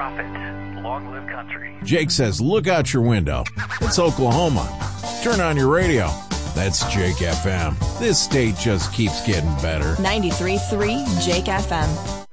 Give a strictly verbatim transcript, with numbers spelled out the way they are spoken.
profit. Long live country. Jake says, look out your window. It's Oklahoma. Turn on your radio. That's Jake F M. This state just keeps getting better. ninety-three point three Jake F M.